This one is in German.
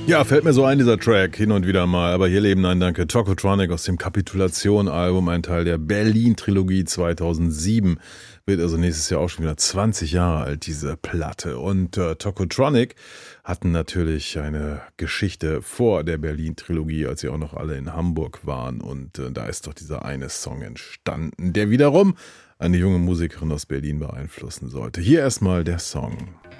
Ja, fällt mir so ein, dieser Track, hin und wieder mal. Aber hier leben, nein, danke. Tokotronic aus dem Kapitulation-Album, ein Teil der Berlin-Trilogie 2007. Wird also nächstes Jahr auch schon wieder 20 Jahre alt, diese Platte. Und Tokotronic hatten natürlich eine Geschichte vor der Berlin-Trilogie, als sie auch noch alle in Hamburg waren. Und da ist doch dieser eine Song entstanden, der wiederum eine junge Musikerin aus Berlin beeinflussen sollte. Hier erstmal der Song.